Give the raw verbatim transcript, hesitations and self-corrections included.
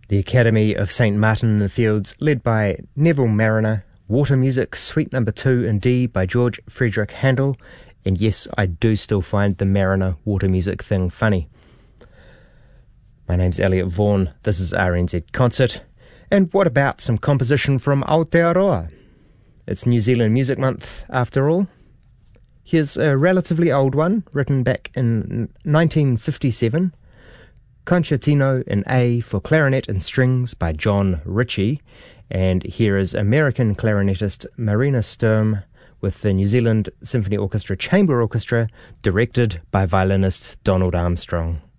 The Academy of Saint Martin in the Fields, led by Neville Marriner. Water Music, Suite Number two in D by George Frederick Handel. And yes, I do still find the Marriner water music thing funny. My name's Elliot Vaughan. This is R N Z Concert. And what about some composition from Aotearoa? It's New Zealand Music Month, after all. Here's a relatively old one, written back in nineteen fifty-seven. Concertino in A for Clarinet and Strings by John Ritchie. And here is American clarinetist Marina Sturm with the New Zealand Symphony Orchestra Chamber Orchestra, directed by violinist Donald Armstrong.